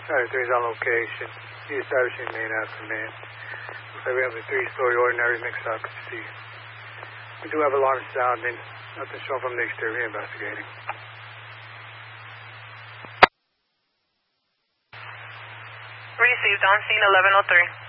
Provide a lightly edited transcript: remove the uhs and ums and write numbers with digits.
Charlie 3 is on location. The establishing main after man. Looks like we have a 3-story ordinary mixed occupancy. We do have alarm sounding. Nothing shown from the exterior. Investigating. Received on scene 1103.